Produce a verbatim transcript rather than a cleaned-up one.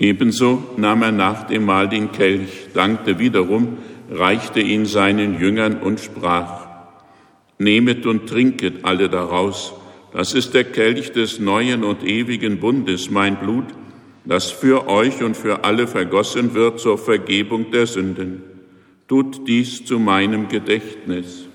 Ebenso nahm er nach dem Mahl den Kelch, dankte wiederum, reichte ihn seinen Jüngern und sprach: Nehmet und trinket alle daraus, das ist der Kelch des neuen und ewigen Bundes, mein Blut, das für euch und für alle vergossen wird zur Vergebung der Sünden. Tut dies zu meinem Gedächtnis.